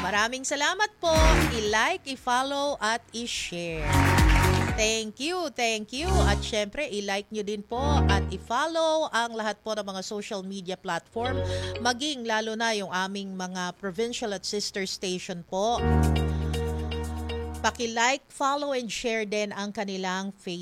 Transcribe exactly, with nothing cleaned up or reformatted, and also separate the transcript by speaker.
Speaker 1: Maraming salamat po. I-like, i-follow at i-share. Thank you, thank you. At syempre, i-like nyo din po at i-follow ang lahat po ng mga social media platform, maging lalo na yung aming mga provincial at sister station po. Paki-like, follow, and share din ang kanilang Facebook.